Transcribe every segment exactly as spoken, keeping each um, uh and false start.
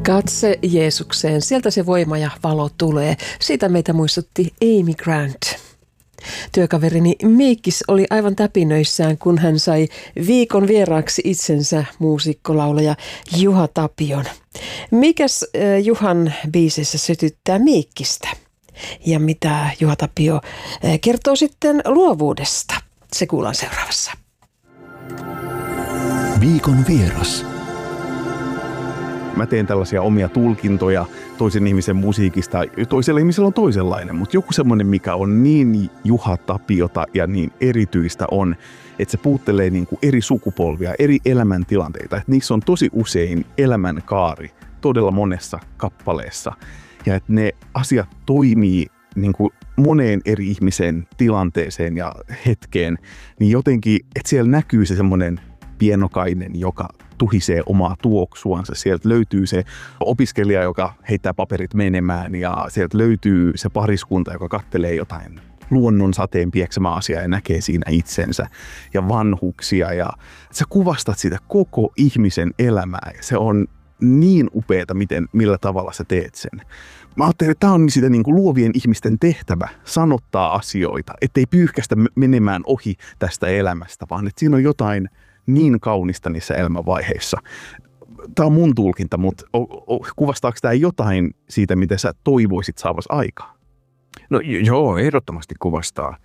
Katse Jeesukseen, sieltä se voima ja valo tulee. Siitä meitä muistutti Amy Grant. Työkaverini Miikkis oli aivan täpinöissään, kun hän sai viikon vieraaksi itsensä muusikkolaulaja Juha Tapion. Mikäs Juhan biisissä sytyttää Miikkistä? Ja mitä Juha Tapio kertoo sitten luovuudesta? Se kuullaan seuraavassa. Viikon vieras. Mä teen tällaisia omia tulkintoja toisen ihmisen musiikista. Toisella ihmisellä on toisenlainen, mutta joku semmoinen, mikä on niin Juha Tapiota ja niin erityistä on, että se puuttelee niin kuin eri sukupolvia, eri elämäntilanteita. Että niissä on tosi usein elämänkaari todella monessa kappaleessa. Ja että ne asiat toimii niin kuin moneen eri ihmisen tilanteeseen ja hetkeen, niin jotenkin, että siellä näkyy se semmoinen pienokainen, joka tuhisee omaa tuoksuansa. Sieltä löytyy se opiskelija, joka heittää paperit menemään, ja sieltä löytyy se pariskunta, joka kattelee jotain luonnon sateen pieksämää asiaa ja näkee siinä itsensä, ja vanhuksia. Ja sä kuvastat sitä koko ihmisen elämää, ja se on niin upeata, miten, millä tavalla sä teet sen. Mä ajattelin, että tämä on sitä niin kuin luovien ihmisten tehtävä sanottaa asioita, ettei pyyhkästä menemään ohi tästä elämästä, vaan että siinä on jotain niin kaunista niissä elämänvaiheissa. Tämä on mun tulkinta, mutta kuvastaako tämä jotain siitä, mitä sä toivoisit saavasi aikaa? No joo, ehdottomasti kuvastaa.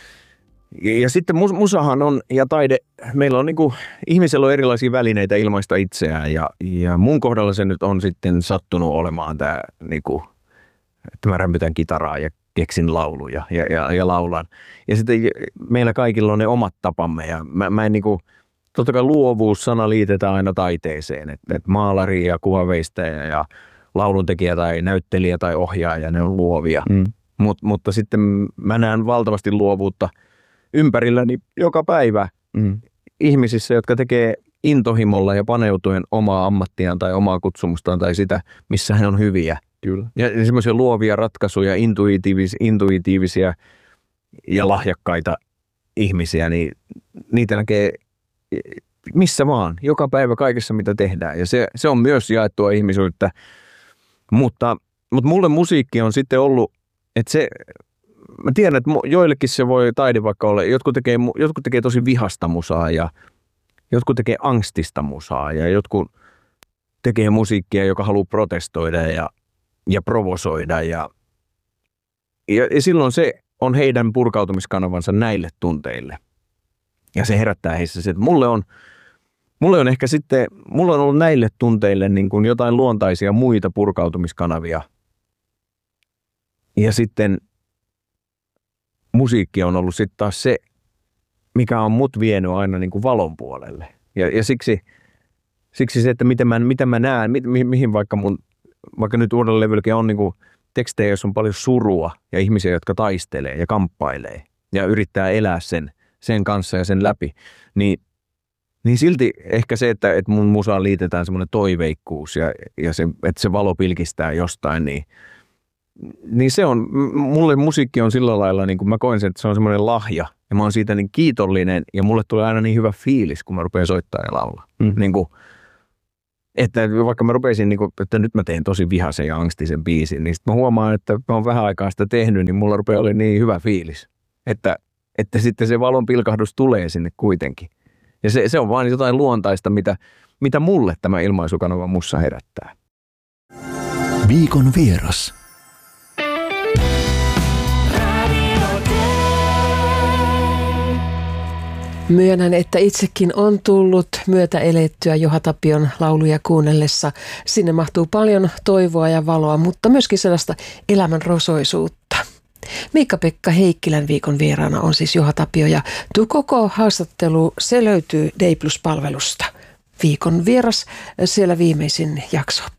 Ja sitten musahan on, ja taide, meillä on niin kuin, ihmisellä on erilaisia välineitä ilmaista itseään, ja, ja mun kohdalla se nyt on sitten sattunut olemaan tämä, niin kuin, että mä rämpytän kitaraa ja keksin lauluja ja, ja, ja laulan. Ja sitten meillä kaikilla on ne omat tapamme, ja mä, mä en niin kuin, totta kai luovuus-sana liitetään aina taiteeseen, että, että maalari ja kuvanveistäjä ja lauluntekijä tai näyttelijä tai ohjaaja, ne on luovia. Mm. Mut, mutta sitten mä näen valtavasti luovuutta ympärilläni joka päivä mm. ihmisissä, jotka tekee intohimolla ja paneutuen omaa ammattiaan tai omaa kutsumustaan tai sitä, missä he on hyviä. Kyllä. Ja semmoisia luovia ratkaisuja, intuitiivis, intuitiivisia ja lahjakkaita ihmisiä, niin niitä näkee missä vaan, joka päivä kaikessa mitä tehdään. Ja se, se on myös jaettua ihmisyyttä, mutta, mutta mulle musiikki on sitten ollut, että se, mä tiedän, että joillekin se voi taide vaikka olla, jotkut tekee, jotkut tekee tosi vihasta musaa ja jotkut tekee angstista musaa ja jotkut tekee musiikkia, joka haluaa protestoida ja, ja provosoida ja, ja, ja silloin se on heidän purkautumiskanavansa näille tunteille. Ja se herättää heissä se, että mulle on, mulle on ehkä sitten, mulla on ollut näille tunteille niin kuin jotain luontaisia muita purkautumiskanavia. Ja sitten musiikki on ollut sitten taas se, mikä on mut vienyt aina niin kuin valon puolelle. Ja, ja siksi, siksi se, että miten mä, miten mä näen, mi, mi, mihin vaikka mun, vaikka nyt uudella levylläkin on niin kuin tekstejä, joissa on paljon surua ja ihmisiä, jotka taistelee ja kamppailee ja yrittää elää sen, sen kanssa ja sen läpi, niin, niin silti ehkä se, että, että mun musaan liitetään semmoinen toiveikkuus ja, ja se, että se valo pilkistää jostain, niin, niin se on, mulle musiikki on sillä lailla, niin kuin mä koen sen, että se on semmoinen lahja ja mä oon siitä niin kiitollinen ja mulle tulee aina niin hyvä fiilis, kun mä rupean soittamaan ja laulaa. Mm. Niin kuin, että vaikka mä rupesin, niin kuin, että nyt mä teen tosi vihaisen ja angstisen biisin, niin sitten mä huomaan, että mä oon vähän aikaa sitä tehnyt, niin mulla rupeaa olemaan niin hyvä fiilis, että että sitten se valon pilkahdus tulee sinne kuitenkin. Ja se, se on vaan jotain luontaista, mitä, mitä mulle tämä ilmaisukanava mussa herättää. Viikon vieras. Myönnän, että itsekin on tullut myötä elettyä Juha Tapion lauluja kuunnellessa. Sinne mahtuu paljon toivoa ja valoa, mutta myöskin sellaista elämän rosoisuutta. Miikka-Pekka Heikkilän viikon vieraana on siis Juha Tapio ja tuo koko haastattelu, se löytyy D plus-palvelusta. Viikon vieras, siellä viimeisin jakso.